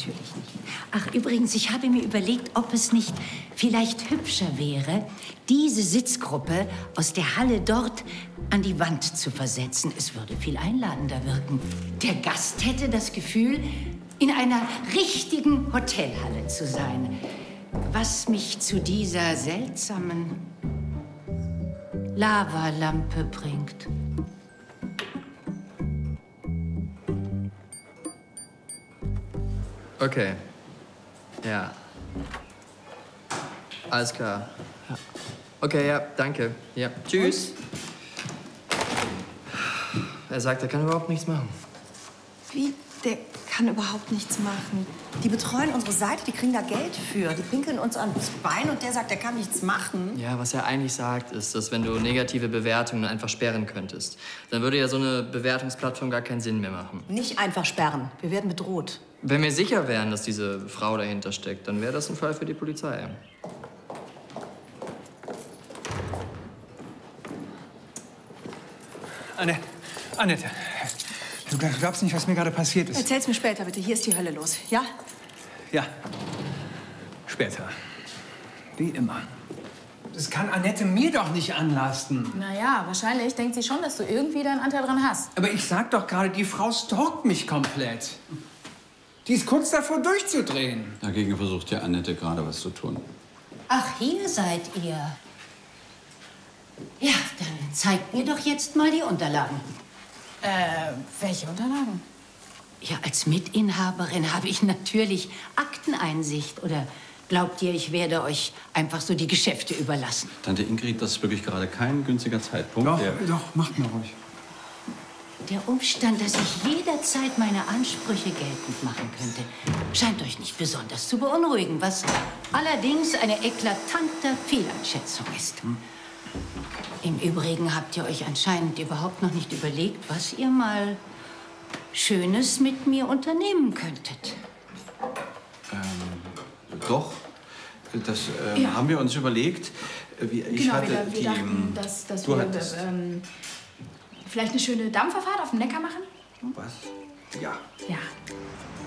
natürlich nicht. Ach, übrigens, ich habe mir überlegt, ob es nicht vielleicht hübscher wäre, diese Sitzgruppe aus der Halle dort an die Wand zu versetzen. Es würde viel einladender wirken. Der Gast hätte das Gefühl, in einer richtigen Hotelhalle zu sein. Was mich zu dieser seltsamen Lavalampe bringt. Okay. Ja. Alles klar. Okay, ja, danke. Ja, tschüss. Er sagt, er kann überhaupt nichts machen. Wie? Der kann überhaupt nichts machen. Die betreuen unsere Seite, die kriegen da Geld für. Die pinkeln uns ans Bein und der sagt, der kann nichts machen. Ja, was er eigentlich sagt, ist, dass wenn du negative Bewertungen einfach sperren könntest, dann würde ja so eine Bewertungsplattform gar keinen Sinn mehr machen. Nicht einfach sperren. Wir werden bedroht. Wenn wir sicher wären, dass diese Frau dahinter steckt, dann wäre das ein Fall für die Polizei. Annette, du glaubst nicht, was mir gerade passiert ist. Erzähl's mir später, bitte. Hier ist die Hölle los, ja? Ja, später. Wie immer. Das kann Annette mir doch nicht anlasten. Naja, wahrscheinlich denkt sie schon, dass du irgendwie deinen Anteil dran hast. Aber ich sag doch gerade, die Frau stalkt mich komplett. Die ist kurz davor, durchzudrehen. Dagegen versucht ja Annette gerade was zu tun. Ach, hier seid ihr. Ja, dann zeigt mir doch jetzt mal die Unterlagen. Welche Unterlagen? Ja, als Mitinhaberin habe ich natürlich Akteneinsicht. Oder glaubt ihr, ich werde euch einfach so die Geschäfte überlassen? Tante Ingrid, das ist wirklich gerade kein günstiger Zeitpunkt. Doch, macht mal ruhig. Der Umstand, dass ich jederzeit meine Ansprüche geltend machen könnte, scheint euch nicht besonders zu beunruhigen, was allerdings eine eklatante Fehleinschätzung ist. Im Übrigen habt ihr euch anscheinend überhaupt noch nicht überlegt, was ihr mal Schönes mit mir unternehmen könntet. Doch, das haben wir uns überlegt. Ich hatte wir dachten, dass wir vielleicht eine schöne Dampferfahrt auf dem Neckar machen. Was? Ja. Ja.